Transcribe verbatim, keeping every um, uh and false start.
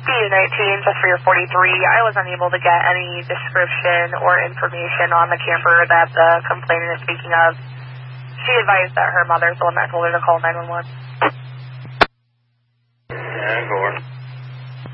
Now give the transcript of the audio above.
nineteen, just for your forty-three. I was unable to get any description or information on the camper that the complainant is speaking of. She advised that her mother's the one that told her to call nine one one. Yeah, go on.